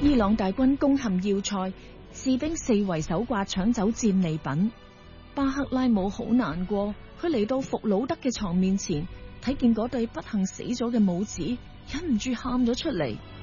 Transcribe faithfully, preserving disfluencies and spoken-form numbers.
伊朗大軍攻陷要塞，士兵四圍搜刮搶走戰利品。巴克拉姆好難過，佢嚟到福魯德嘅床面前，睇見嗰對不幸死咗嘅母子，忍唔住喊咗出嚟。